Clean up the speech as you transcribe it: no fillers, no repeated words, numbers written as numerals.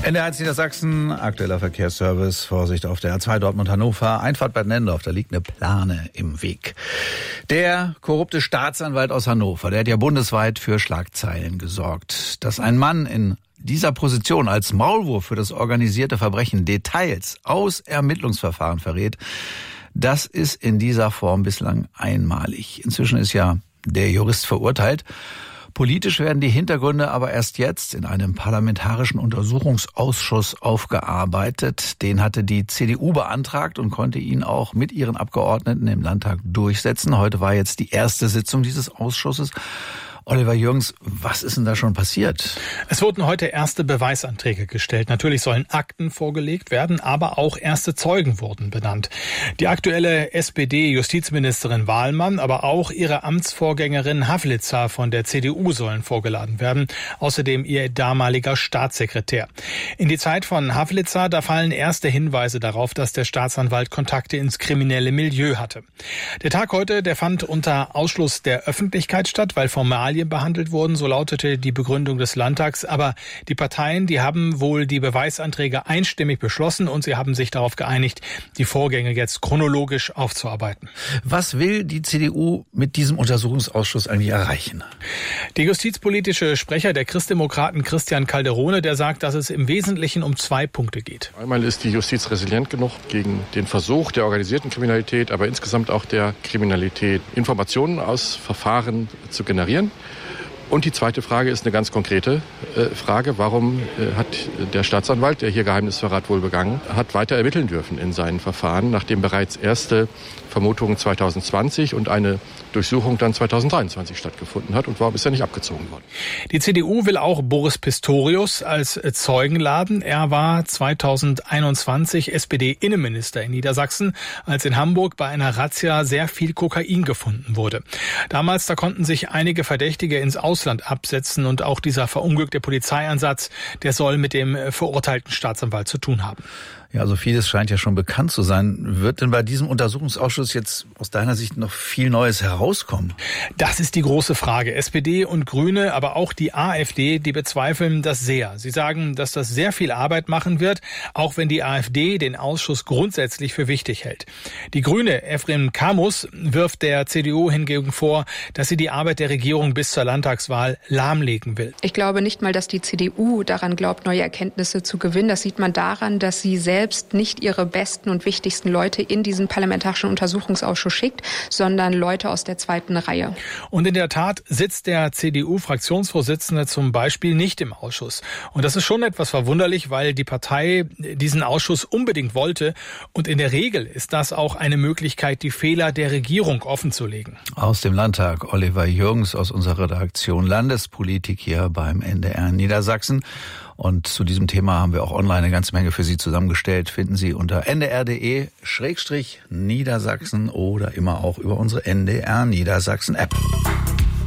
NDR1 Niedersachsen, aktueller Verkehrsservice, Vorsicht auf der A2 Dortmund-Hannover, Einfahrt Bad Nendorf, da liegt eine Plane im Weg. Der korrupte Staatsanwalt aus Hannover, der hat ja bundesweit für Schlagzeilen gesorgt. Dass ein Mann in dieser Position als Maulwurf für das organisierte Verbrechen Details aus Ermittlungsverfahren verrät, das ist in dieser Form bislang einmalig. Inzwischen ist ja der Jurist verurteilt. Politisch werden die Hintergründe aber erst jetzt in einem parlamentarischen Untersuchungsausschuss aufgearbeitet. Den hatte die CDU beantragt und konnte ihn auch mit ihren Abgeordneten im Landtag durchsetzen. Heute war jetzt die erste Sitzung dieses Ausschusses. Oliver Jürgens, was ist denn da schon passiert? Es wurden heute erste Beweisanträge gestellt. Natürlich sollen Akten vorgelegt werden, aber auch erste Zeugen wurden benannt. Die aktuelle SPD-Justizministerin Wahlmann, aber auch ihre Amtsvorgängerin Havlitzer von der CDU sollen vorgeladen werden. Außerdem ihr damaliger Staatssekretär. In die Zeit von Havlitzer, da fallen erste Hinweise darauf, dass der Staatsanwalt Kontakte ins kriminelle Milieu hatte. Der Tag heute, der fand unter Ausschluss der Öffentlichkeit statt, weil formal behandelt wurden, so lautete die Begründung des Landtags. Aber die Parteien, die haben wohl die Beweisanträge einstimmig beschlossen und sie haben sich darauf geeinigt, die Vorgänge jetzt chronologisch aufzuarbeiten. Was will die CDU mit diesem Untersuchungsausschuss eigentlich erreichen? Der justizpolitische Sprecher der Christdemokraten Christian Calderone, der sagt, dass es im Wesentlichen um 2 Punkte geht. Einmal ist die Justiz resilient genug gegen den Versuch der organisierten Kriminalität, aber insgesamt auch der Kriminalität, Informationen aus Verfahren zu generieren. Und die zweite Frage ist eine ganz konkrete Frage. Warum hat der Staatsanwalt, der hier Geheimnisverrat wohl begangen hat, weiter ermitteln dürfen in seinen Verfahren, nachdem bereits erste Vermutungen 2020 und eine Durchsuchung dann 2023 stattgefunden hat? Und warum ist er nicht abgezogen worden? Die CDU will auch Boris Pistorius als Zeugen laden. Er war 2021 SPD-Innenminister in Niedersachsen, als in Hamburg bei einer Razzia sehr viel Kokain gefunden wurde. Damals, da konnten sich einige Verdächtige ins Ausland absetzen und auch dieser verunglückte Polizeieinsatz, der soll mit dem verurteilten Staatsanwalt zu tun haben. Ja, also vieles scheint ja schon bekannt zu sein. Wird denn bei diesem Untersuchungsausschuss jetzt aus deiner Sicht noch viel Neues herauskommen? Das ist die große Frage. SPD und Grüne, aber auch die AfD, die bezweifeln das sehr. Sie sagen, dass das sehr viel Arbeit machen wird, auch wenn die AfD den Ausschuss grundsätzlich für wichtig hält. Die Grüne, Efrem Kamus, wirft der CDU hingegen vor, dass sie die Arbeit der Regierung bis zur Landtagswahl lahmlegen will. Ich glaube nicht mal, dass die CDU daran glaubt, neue Erkenntnisse zu gewinnen. Das sieht man daran, dass sie selbst nicht ihre besten und wichtigsten Leute in diesen parlamentarischen Untersuchungsausschuss schickt, sondern Leute aus der zweiten Reihe. Und in der Tat sitzt der CDU-Fraktionsvorsitzende zum Beispiel nicht im Ausschuss. Und das ist schon etwas verwunderlich, weil die Partei diesen Ausschuss unbedingt wollte. Und in der Regel ist das auch eine Möglichkeit, die Fehler der Regierung offenzulegen. Aus dem Landtag Oliver Jürgens aus unserer Redaktion Landespolitik hier beim NDR Niedersachsen. Und zu diesem Thema haben wir auch online eine ganze Menge für Sie zusammengestellt. Finden Sie unter ndr.de/Niedersachsen oder immer auch über unsere NDR Niedersachsen App.